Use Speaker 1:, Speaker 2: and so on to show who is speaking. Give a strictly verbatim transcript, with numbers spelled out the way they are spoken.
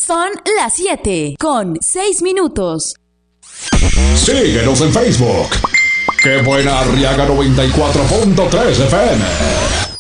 Speaker 1: Son las siete con seis minutos.
Speaker 2: Síguenos en Facebook. Qué buena Arriaga noventa y cuatro punto tres F M.